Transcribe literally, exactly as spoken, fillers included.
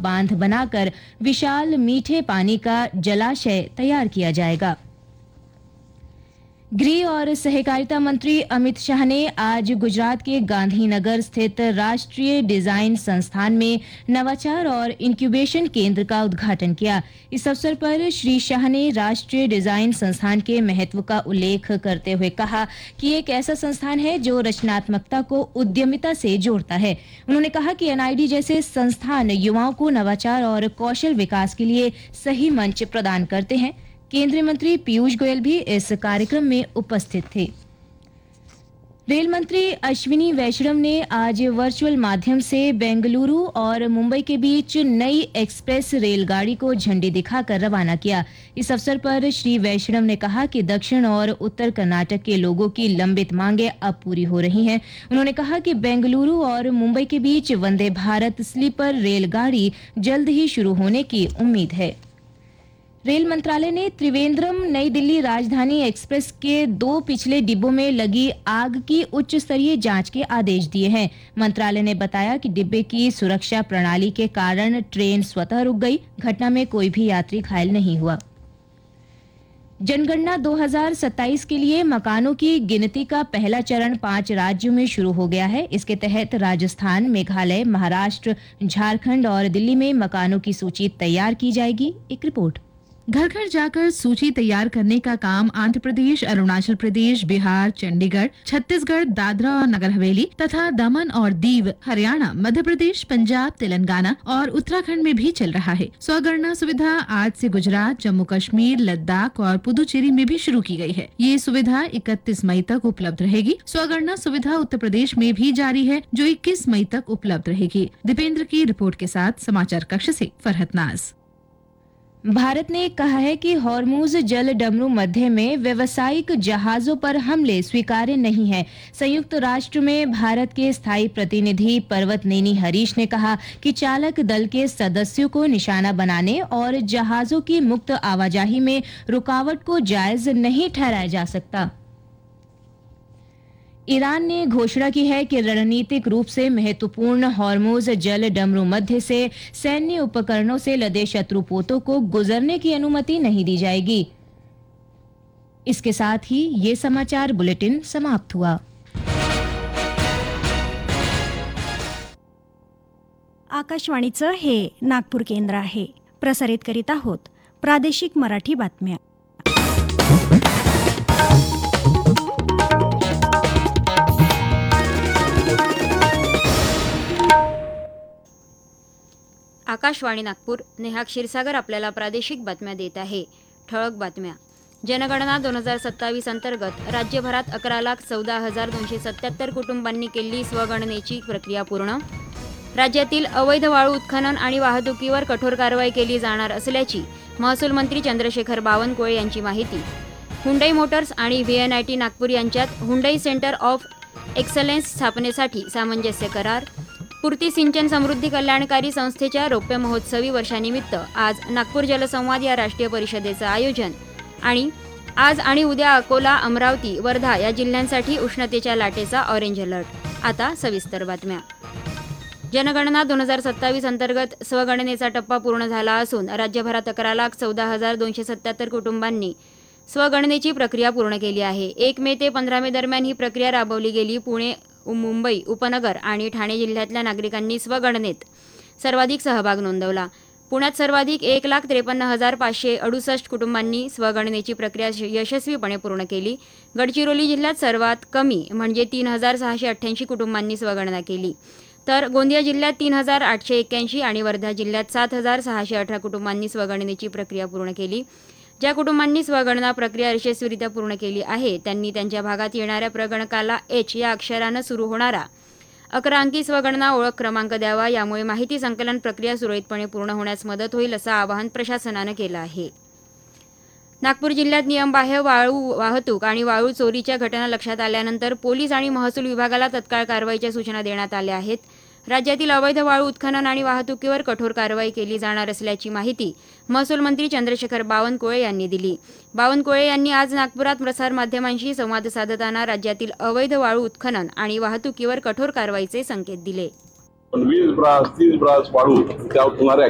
बांध बनाकर विशाल मीठे पानी का जलाशय तैयार किया जाएगा। गृह और सहकारिता मंत्री अमित शाह ने आज गुजरात के गांधीनगर स्थित राष्ट्रीय डिजाइन संस्थान में नवाचार और इंक्यूबेशन केंद्र का उद्घाटन किया। इस अवसर पर श्री शाह ने राष्ट्रीय डिजाइन संस्थान के महत्व का उल्लेख करते हुए कहा कि एक ऐसा संस्थान है जो रचनात्मकता को उद्यमिता से जोड़ता है। उन्होंने कहा कि एनआईडी जैसे संस्थान युवाओं को नवाचार और कौशल विकास के लिए सही मंच प्रदान करते हैं। केंद्रीय मंत्री पीयूष गोयल भी इस कार्यक्रम में उपस्थित थे। रेल मंत्री अश्विनी वैष्णव ने आज वर्चुअल माध्यम से बेंगलुरु और मुंबई के बीच नई एक्सप्रेस रेलगाड़ी को झंडी दिखाकर रवाना किया। इस अवसर पर श्री वैष्णव ने कहा कि दक्षिण और उत्तर कर्नाटक के लोगों की लंबित मांगें अब पूरी हो रही हैं। उन्होंने कहा कि बेंगलुरु और मुंबई के बीच वंदे भारत स्लीपर रेलगाड़ी जल्द ही शुरू होने की उम्मीद है। रेल मंत्रालय ने त्रिवेंद्रम नई दिल्ली राजधानी एक्सप्रेस के दो पिछले डिब्बों में लगी आग की उच्च स्तरीय जांच के आदेश दिए हैं। मंत्रालय ने बताया कि डिब्बे की सुरक्षा प्रणाली के कारण ट्रेन स्वतः रुक गई। घटना में कोई भी यात्री घायल नहीं हुआ। जनगणना दो हज़ार सत्ताईस के लिए मकानों की गिनती का पहला चरण पांच राज्यों में शुरू हो गया है। इसके तहत राजस्थान, मेघालय, महाराष्ट्र, झारखंड और दिल्ली में मकानों की सूची तैयार की जाएगी। एक रिपोर्ट। घर घर जाकर सूची तैयार करने का काम आंध्र प्रदेश, अरुणाचल प्रदेश, बिहार, चंडीगढ़, छत्तीसगढ़, दादरा और नगर हवेली तथा दमन और दीव, हरियाणा, मध्य प्रदेश, पंजाब, तेलंगाना और उत्तराखंड में भी चल रहा है। स्वगणना सुविधा आज से गुजरात, जम्मू कश्मीर, लद्दाख और पुदुचेरी में भी शुरू की गई है। ये सुविधा इकतीस मई तक उपलब्ध रहेगी। स्वगणना सुविधा उत्तर प्रदेश में भी जारी है, जो इक्कीस मई तक उपलब्ध रहेगी। दीपेंद्र की रिपोर्ट के साथ समाचार कक्ष से फरहत नाज। भारत ने कहा है कि हॉर्मुज जल डमरू मध्य में व्यावसायिक जहाजों पर हमले स्वीकार्य नहीं है। संयुक्त राष्ट्र में भारत के स्थायी प्रतिनिधि पर्वतनेनी हरीश ने कहा कि चालक दल के सदस्यों को निशाना बनाने और जहाजों की मुक्त आवाजाही में रुकावट को जायज नहीं ठहराया जा सकता। ईरान ने घोषणा की है कि रणनीतिक रूप से महत्वपूर्ण हॉर्मुज जल डमरू मध्य से सैन्य उपकरणों से लदे शत्रुपोतों को गुजरने की अनुमति नहीं दी जाएगी। इसके साथ ही ये समाचार बुलेटिन समाप्त हुआ। आकाशवाणीचं हे नागपूर केंद्र आहे। प्रसारित करीत आहोत प्रादेशिक मराठी बातम्या। आकाशवाणी नागपूर, नेहा क्षीरसागर आपल्याला प्रादेशिक बातम्या देत आहे। ठळक बातम्या। जनगणना दोन हजार सत्तावीस अंतर्गत राज्यभरात अकरा लाख चौदा हजार दोनशे सत्याहत्तर कुटुंबांनी केली स्वगणनेची प्रक्रिया पूर्ण। राज्यातील अवैध वाळू उत्खनन आणि वाहतुकीवर कठोर कारवाई केली जाणार असल्याची महसूल मंत्री चंद्रशेखर बावनकुळे यांची माहिती। हुंडई मोटर्स आणि व्हीएनआयटी नागपूर यांच्यात हुंडई सेंटर ऑफ एक्सलन्स स्थापनेसाठी सामंजस्य करार। पूर्ती सिंचन समृद्धी कल्याणकारी संस्थेच्या रौप्य महोत्सवी वर्षानिमित्त आज नागपूर जलसंवाद या राष्ट्रीय परिषदेचं आयोजन। आणि आज आणि उद्या अकोला, अमरावती, वर्धा या जिल्ह्यांसाठी उष्णतेच्या लाटेचा ऑरेंज अलर्ट। आता सविस्तर बातम्या। जनगणना दोन हजार सत्तावीस अंतर्गत स्वगणनेचा टप्पा पूर्ण झाला असून राज्यभरात अकरा लाख चौदा हजार दोनशे सत्याहत्तर कुटुंबांनी स्वगणनेची प्रक्रिया पूर्ण केली आहे। एक मे ते पंधरा मे दरम्यान ही प्रक्रिया राबवली गेली। पुणे, मुंबई उपनगर आणि ठाणे जिल्ह्यातल्या नागरिकांनी स्वगणनेत सर्वाधिक सहभाग नोंदवला। पुण्यात सर्वाधिक एक लाख त्रेपन्न हजार पाचशे अडुसष्ट कुटुंबांनी स्वगणनेची प्रक्रिया यशस्वीपणे पूर्ण केली। गडचिरोली जिल्ह्यात सर्वात कमी म्हणजे तीन हजार सहाशे अठ्ठ्याऐंशी कुटुंबांनी स्वगणना केली, तर गोंदिया जिल्ह्यात तीन हजार आठशे एक्क्याऐंशी आणि वर्धा जिल्ह्यात सात हजार सहाशे अठरा कुटुंबांनी स्वगणनेची प्रक्रिया पूर्ण केली। ज्या कुटुंबांनी स्वगणना प्रक्रिया यशस्वीरित्या पूर्ण केली आहे त्यांनी त्यांच्या भागात येणाऱ्या प्रगणकाला एच या अक्षरानं सुरू होणारा अकरा अंकी स्वगणना ओळख क्रमांक द्यावा। यामुळे माहिती संकलन प्रक्रिया सुरळीतपणे पूर्ण होण्यास मदत होईल असं आवाहन प्रशासनानं केलं आहे। नागपूर जिल्ह्यात नियमबाह्य वाळू वाहतूक आणि वाळू चोरीच्या घटना लक्षात आल्यानंतर पोलीस आणि महसूल विभागाला तत्काळ कारवाईच्या सूचना देण्यात आल्या आहेत। राज्यातील अवैध वाळू उत्खनन आणि वाहतुकीवर कठोर कारवाई केली जाणार असल्याची माहिती महसूल मंत्री चंद्रशेखर बावनकुळे यांनी दिली। बावनकुळे यांनी आज नागपुरात प्रसारमाध्यमांशी संवाद साधताना राज्यातील अवैध वाळू उत्खनन आणि वाहतुकीवर कठोर कारवाईचे संकेत दिले। वीस ब्रास तीस ब्रास वाळू त्या होणाऱ्या